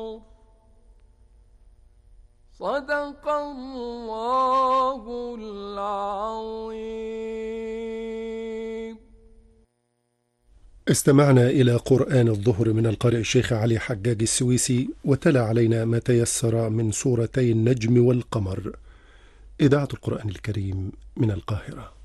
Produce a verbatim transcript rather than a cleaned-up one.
صدق الله العظيم. استمعنا إلى قرآن الظهر من القارئ الشيخ علي حجاج السويسي، وتلا علينا ما تيسر من سورتي النجم والقمر. إذاعة القرآن الكريم من القاهرة.